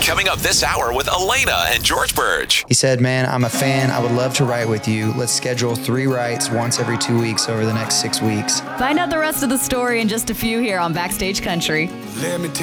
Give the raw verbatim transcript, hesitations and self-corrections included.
Coming up this hour with Elena and George Burge. He said, man, I'm a fan. I would love to write with you. Let's schedule three writes once every two weeks over the next six weeks. Find out the rest of the story in just a few here on Backstage Country. Let me